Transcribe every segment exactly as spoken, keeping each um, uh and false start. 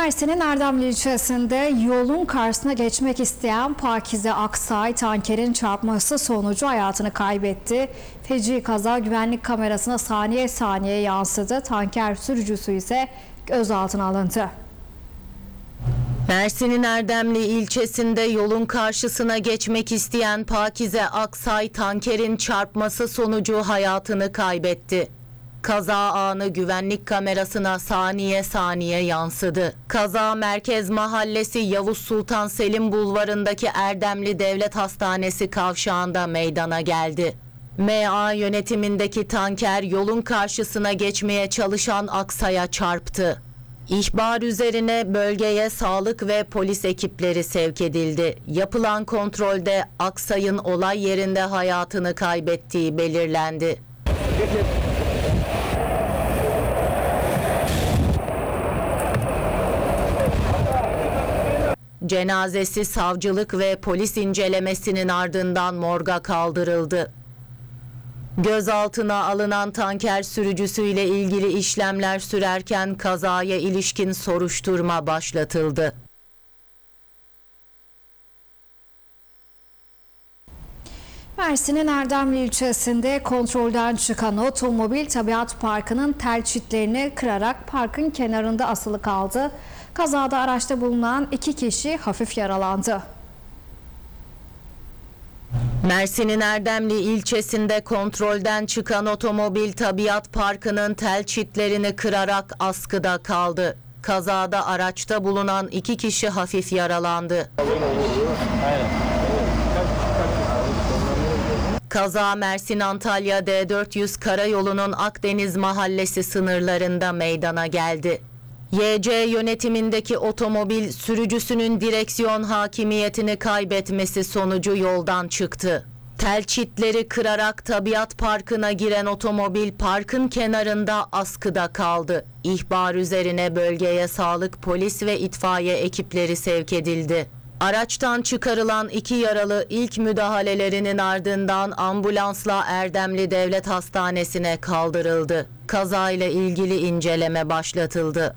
Mersin'in Erdemli ilçesinde yolun karşısına geçmek isteyen Pakize Aksay tankerin çarpması sonucu hayatını kaybetti. Feci kaza güvenlik kamerasına saniye saniye yansıdı. Tanker sürücüsü ise gözaltına alındı. Mersin'in Erdemli ilçesinde yolun karşısına geçmek isteyen Pakize Aksay tankerin çarpması sonucu hayatını kaybetti. Kaza anı güvenlik kamerasına saniye saniye yansıdı. Kaza Merkez Mahallesi Yavuz Sultan Selim Bulvarı'ndaki Erdemli Devlet Hastanesi kavşağında meydana geldi. M A yönetimindeki tanker yolun karşısına geçmeye çalışan Aksay'a çarptı. İhbar üzerine bölgeye sağlık ve polis ekipleri sevk edildi. Yapılan kontrolde Aksay'ın olay yerinde hayatını kaybettiği belirlendi. Cenazesi savcılık ve polis incelemesinin ardından morga kaldırıldı. Gözaltına alınan tanker sürücüsüyle ilgili işlemler sürerken kazaya ilişkin soruşturma başlatıldı. Mersin'in Erdemli ilçesinde kontrolden çıkan otomobil Tabiat Parkı'nın tel çitlerini kırarak parkın kenarında asılı kaldı. Kazada araçta bulunan iki kişi hafif yaralandı. Mersin'in Erdemli ilçesinde kontrolden çıkan otomobil Tabiat Parkı'nın tel çitlerini kırarak askıda kaldı. Kazada araçta bulunan iki kişi hafif yaralandı. Kaza Mersin-Antalya D dört yüz karayolunun Akdeniz Mahallesi sınırlarında meydana geldi. Y C yönetimindeki otomobil sürücüsünün direksiyon hakimiyetini kaybetmesi sonucu yoldan çıktı. Tel çitleri kırarak Tabiat Parkı'na giren otomobil parkın kenarında askıda kaldı. İhbar üzerine bölgeye sağlık, polis ve itfaiye ekipleri sevk edildi. Araçtan çıkarılan iki yaralı ilk müdahalelerinin ardından ambulansla Erdemli Devlet Hastanesi'ne kaldırıldı. Kazayla ilgili inceleme başlatıldı.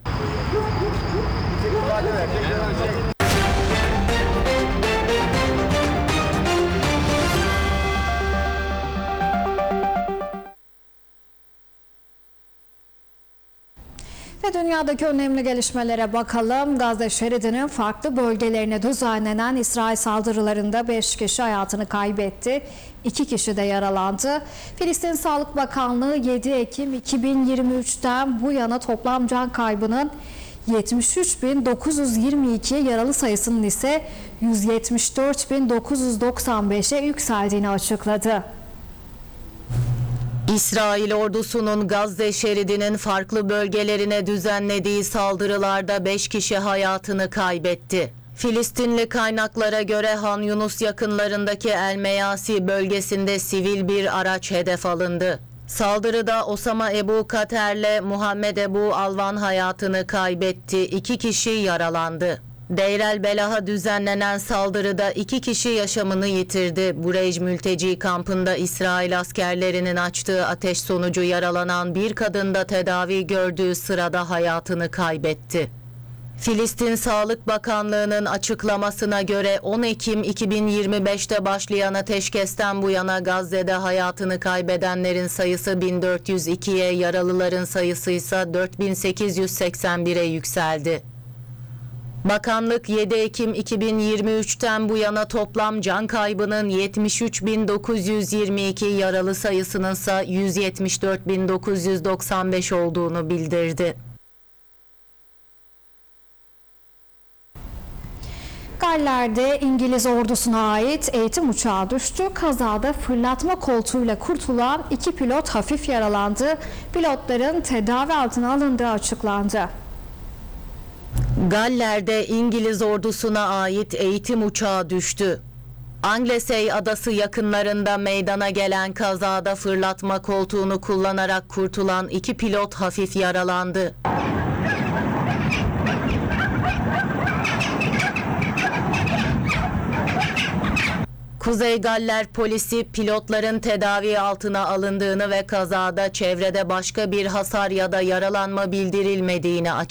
Ve dünyadaki önemli gelişmelere bakalım. Gazze şeridinin farklı bölgelerine düzenlenen İsrail saldırılarında beş kişi hayatını kaybetti. iki kişi de yaralandı. Filistin Sağlık Bakanlığı yedi Ekim iki bin yirmi üç'ten bu yana toplam can kaybının yetmiş üç bin dokuz yüz yirmi iki, yaralı sayısının ise yüz yetmiş dört bin dokuz yüz doksan beş'e yükseldiğini açıkladı. İsrail ordusunun Gazze şeridinin farklı bölgelerine düzenlediği saldırılarda beş kişi hayatını kaybetti. Filistinli kaynaklara göre Han Yunus yakınlarındaki El Meyasi bölgesinde sivil bir araç hedef alındı. Saldırıda Osama Ebu Kater'le Muhammed Ebu Alvan hayatını kaybetti, iki kişi yaralandı. Deir el Belah'a düzenlenen saldırıda iki kişi yaşamını yitirdi. Burej mülteci kampında İsrail askerlerinin açtığı ateş sonucu yaralanan bir kadın da tedavi gördüğü sırada hayatını kaybetti. Filistin Sağlık Bakanlığı'nın açıklamasına göre on Ekim iki bin yirmi beş'te başlayan ateşkesten bu yana Gazze'de hayatını kaybedenlerin sayısı bin dört yüz iki'ye, yaralıların sayısı ise dört bin sekiz yüz seksen bir'e yükseldi. Bakanlık yedi Ekim iki bin yirmi üç'ten bu yana toplam can kaybının yetmiş üç bin dokuz yüz yirmi iki, yaralı sayısının ise yüz yetmiş dört bin dokuz yüz doksan beş olduğunu bildirdi. Galler'de İngiliz ordusuna ait eğitim uçağı düştü. Kazada fırlatma koltuğuyla kurtulan iki pilot hafif yaralandı. Pilotların tedavi altına alındığı açıklandı. Galler'de İngiliz ordusuna ait eğitim uçağı düştü. Anglesey adası yakınlarında meydana gelen kazada fırlatma koltuğunu kullanarak kurtulan iki pilot hafif yaralandı. Kuzey Galler polisi pilotların tedavi altına alındığını ve kazada çevrede başka bir hasar ya da yaralanma bildirilmediğini açıkladı.